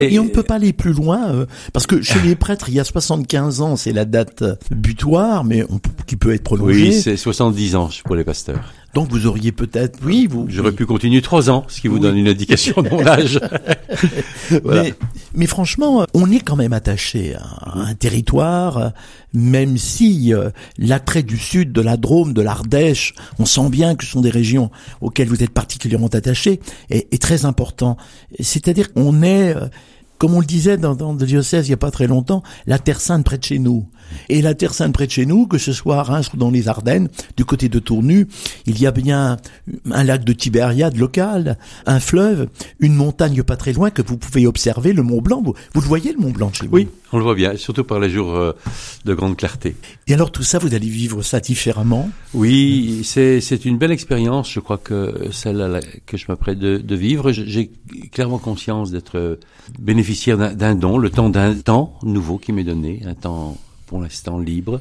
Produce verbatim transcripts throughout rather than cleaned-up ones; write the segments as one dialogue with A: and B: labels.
A: Et, et on ne peut pas aller plus loin, euh, parce que chez les prêtres, il y a soixante-quinze ans, c'est la date butoir, mais on peut, qui peut être prolongée.
B: Oui, c'est soixante-dix ans pour les pasteurs.
A: Donc vous auriez peut-être, oui, vous.
B: J'aurais
A: oui.
B: pu continuer trois ans, ce qui vous oui. donne une indication de mon âge. Voilà.
A: mais, mais franchement, on est quand même attaché à un territoire, même si euh, l'attrait du sud, de la Drôme, de l'Ardèche, on sent bien que ce sont des régions auxquelles vous êtes particulièrement attachés, est, est très important. C'est-à-dire qu'on est, euh, comme on le disait dans, dans le diocèse il n'y a pas très longtemps, la Terre Sainte près de chez nous. Et la Terre Sainte près de chez nous, que ce soit à Reims ou dans les Ardennes, du côté de Tournu, il y a bien un lac de Tibériade local, un fleuve, une montagne pas très loin que vous pouvez observer, le Mont Blanc. Vous, vous le voyez, le Mont Blanc chez vous?
B: Oui, on le voit bien, surtout par les jours euh, de grande clarté.
A: Et alors tout ça, vous allez vivre ça différemment?
B: Oui, c'est, c'est une belle expérience, je crois que celle que je m'apprête de, de vivre. J'ai clairement conscience d'être bénéficiaire d'un, d'un don, le temps d'un temps nouveau qui m'est donné, un temps pour l'instant libre,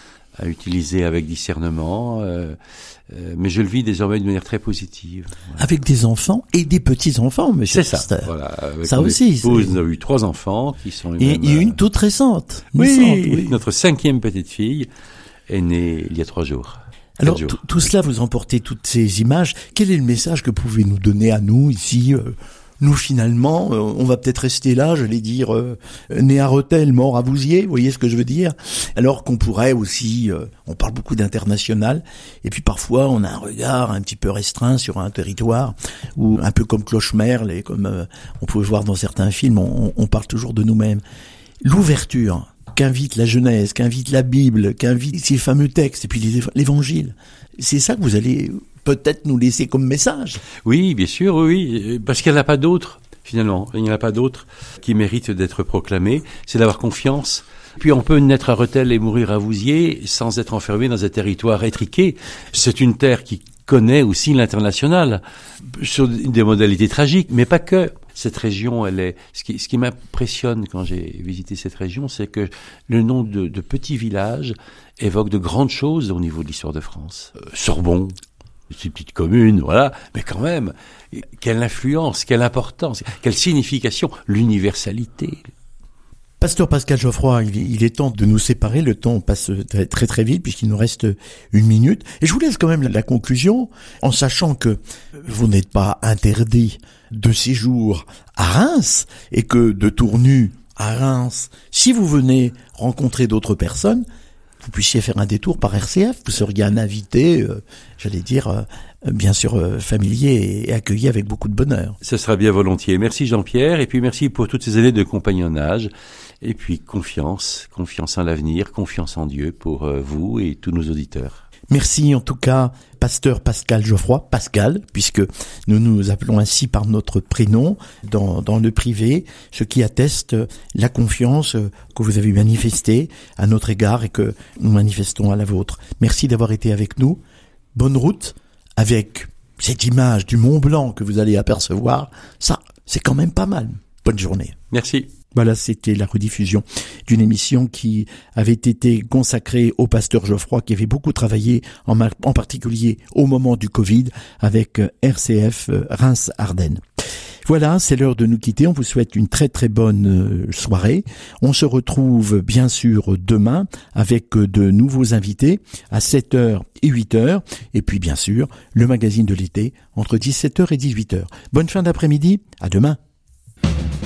B: à utiliser avec discernement, euh, euh, mais je le vis désormais de manière très positive. Voilà.
A: Avec des enfants et des petits-enfants, monsieur.
B: C'est ça, voilà. Avec
A: ça
B: mon
A: aussi.
B: Épouse, nous avons eu trois enfants qui sont les
A: et,
B: mêmes,
A: et une toute récente.
B: Oui,
A: récente, oui,
B: notre cinquième petite fille est née il y a trois jours.
A: Alors, t- tout cela, vous emportez toutes ces images. Quel est le message que vous pouvez nous donner à nous, ici euh, Nous, finalement, euh, on va peut-être rester là, je vais dire, euh, né à Rethel, mort à Vouziers, vous voyez ce que je veux dire? Alors qu'on pourrait aussi, euh, on parle beaucoup d'international, et puis parfois on a un regard un petit peu restreint sur un territoire, où un peu comme Clochemerle, et comme euh, on peut voir dans certains films, on, on parle toujours de nous-mêmes. L'ouverture qu'invite la Genèse, qu'invite la Bible, qu'invite ces fameux textes, et puis les, l'évangile. C'est ça que vous allez peut-être nous laisser comme message.
B: Oui, bien sûr, oui, parce qu'il n'y en a pas d'autres, finalement. Il n'y en a pas d'autres qui méritent d'être proclamés. C'est d'avoir confiance. Puis on peut naître à Rethel et mourir à Vouziers sans être enfermé dans un territoire étriqué. C'est une terre qui connaît aussi l'international, sur des modalités tragiques, mais pas que. Cette région, elle est. Ce qui, ce qui m'impressionne quand j'ai visité cette région, c'est que le nom de, de petits villages évoque de grandes choses au niveau de l'histoire de France. Euh, Sorbonne, c'est une petite commune, voilà, mais quand même, quelle influence, quelle importance, quelle signification, l'universalité.
A: Pasteur Pascal Geoffroy, il est, il est temps de nous séparer, le temps passe très très, très vite puisqu'il nous reste une minute. Et je vous laisse quand même la, la conclusion en sachant que vous n'êtes pas interdit de séjour à Reims et que de Tournu à Reims, si vous venez rencontrer d'autres personnes, vous puissiez faire un détour par R C F, vous seriez un invité, euh, j'allais dire, euh, bien sûr euh, familier et accueilli avec beaucoup de bonheur.
B: Ce sera bien volontiers. Merci Jean-Pierre, et puis merci pour toutes ces années de compagnonnage, et puis confiance, confiance en l'avenir, confiance en Dieu pour euh, vous et tous nos auditeurs.
A: Merci en tout cas, pasteur Pascal Geoffroy, Pascal, puisque nous nous appelons ainsi par notre prénom dans, dans le privé, ce qui atteste la confiance que vous avez manifestée à notre égard et que nous manifestons à la vôtre. Merci d'avoir été avec nous. Bonne route avec cette image du Mont Blanc que vous allez apercevoir. Ça, c'est quand même pas mal. Bonne journée.
B: Merci.
A: Voilà, c'était la rediffusion d'une émission qui avait été consacrée au pasteur Geoffroy, qui avait beaucoup travaillé, en, en particulier au moment du Covid, avec R C F Reims-Ardennes. Voilà, c'est l'heure de nous quitter. On vous souhaite une très très bonne soirée. On se retrouve bien sûr demain avec de nouveaux invités à sept heures et huit heures. Et puis bien sûr, le magazine de l'été entre dix-sept heures et dix-huit heures. Bonne fin d'après-midi. À demain.